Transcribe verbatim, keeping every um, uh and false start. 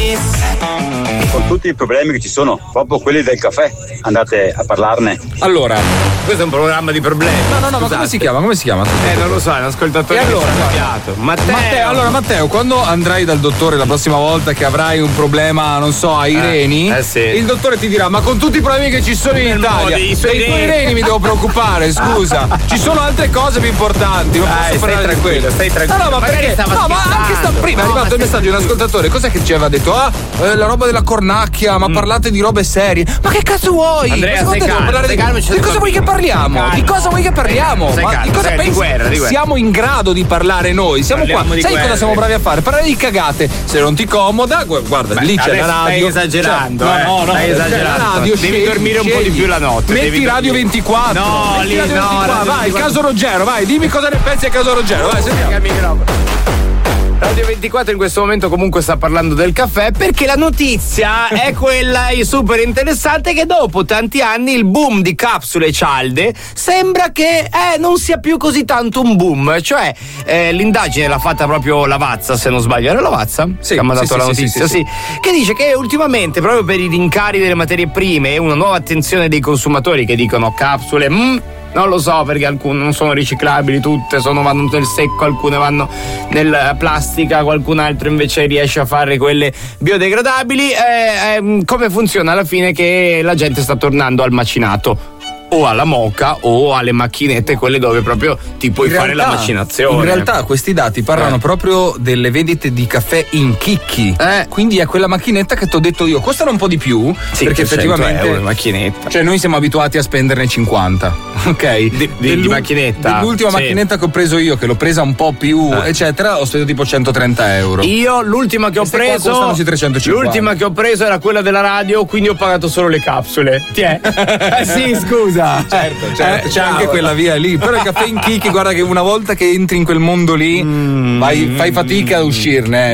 Con tutti i problemi che ci sono, proprio quelli del caffè, andate a parlarne. Allora, questo è un programma di problemi. No, no, no, ma come si chiama? Come si chiama? Eh, non lo so, è un ascoltatore. E allora, Matteo. Matteo, allora Matteo, quando andrai dal dottore la prossima volta che avrai un problema, non so, ai eh, reni, eh sì. il dottore ti dirà: ma con tutti i problemi che ci sono in Italia, dei tuoi reni mi devo preoccupare, scusa. Ci sono altre cose più importanti, non Dai, posso parlare di quello. Stai tranquillo. No, no, ma perché? No, ma anche sta prima è arrivato il messaggio di un ascoltatore, cos'è che ci aveva detto? Ah, eh, la roba della cornacchia, ma mm. parlate di robe serie. Ma che cazzo vuoi? Andrea, ma sei calmo, parlare sei di, calmo, di cosa vuoi che parliamo? calmo. Di cosa vuoi che parliamo? Sei Ma calmo, di cosa sei pensi? di guerra, di guerra. Siamo in grado di parlare noi, siamo Parliamo qua. di Sai guerra. cosa siamo bravi a fare? Parlare di cagate. Se non ti comoda, guarda, Beh, lì c'è la radio. Stai esagerando, cioè, eh. no, no, no, stai esagerando. La radio, devi scegli, dormire un scegli. po' di più la notte. Metti devi Radio ventiquattro. No, Metti lì Radio no, ventiquattro. Radio Vai, ventiquattro. Caso Ruggero, vai, dimmi cosa ne pensi a Caso Ruggero, vai, sentiamo. Radio ventiquattro in questo momento comunque sta parlando del caffè perché la notizia è quella super interessante che dopo tanti anni il boom di capsule cialde sembra che eh, non sia più così tanto un boom, cioè eh, l'indagine l'ha fatta proprio Lavazza, se non sbaglio era Lavazza sì, che ha mandato sì, la sì, notizia sì, sì, sì, che dice che ultimamente proprio per i rincari delle materie prime e una nuova attenzione dei consumatori che dicono capsule mm, non lo so perché alcune non sono riciclabili, tutte sono, vanno nel secco, alcune vanno nella plastica, qualcun altro invece riesce a fare quelle biodegradabili. Eh, eh, come funziona alla fine? Che la gente sta tornando al macinato o alla moka o alle macchinette, quelle dove proprio ti puoi In fare realtà, la macinazione. In realtà questi dati parlano Eh. proprio delle vendite di caffè in chicchi. Eh. Quindi è quella macchinetta che ti ho detto io, costano un po' di più, Sì, perché cento effettivamente euro, macchinetta. Cioè noi siamo abituati a spenderne cinquanta, ok? Di- di- Dell'u- di macchinetta? Dell'ultima Sì. macchinetta che ho preso io, che l'ho presa un po' più, Eh. eccetera, ho speso tipo centotrenta euro. Io l'ultima che ho Queste qua preso costano sui trecentocinquanta. l'ultima che ho preso era quella della radio, quindi ho pagato solo le capsule. Ti è? Eh sì, scusa. Certo, certo, Eh, c'è ciao. anche quella via lì. Però il caffè in chicchi, guarda che una volta che entri in quel mondo lì, vai, fai fatica a uscirne.